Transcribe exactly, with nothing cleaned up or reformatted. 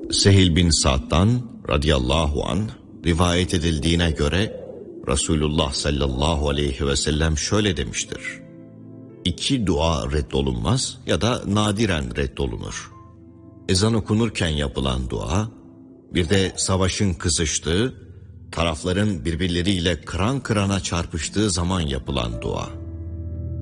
Sehil bin Sa'd'dan radıyallahu anh rivayet edildiğine göre Resulullah sallallahu aleyhi ve sellem şöyle demiştir: İki dua reddolunmaz ya da nadiren reddolunur. Ezan okunurken yapılan dua, bir de savaşın kızıştığı, tarafların birbirleriyle kıran kırana çarpıştığı zaman yapılan dua.